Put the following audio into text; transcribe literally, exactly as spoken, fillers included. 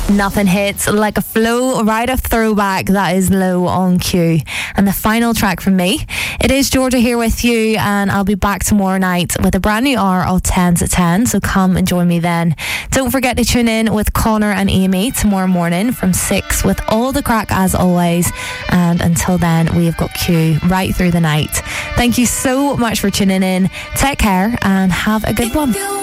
Nothing hits like a flow right of throwback. That is Low on Q. And the final track from me, it is Georgia here with you, and I'll be back tomorrow night with a brand new hour of tens at ten, so come and join me then. Don't forget to tune in with Connor and Amy tomorrow morning from six with all the crack as always, and until then we've got Q right through the night. Thank you so much for tuning in. Take care and have a good one.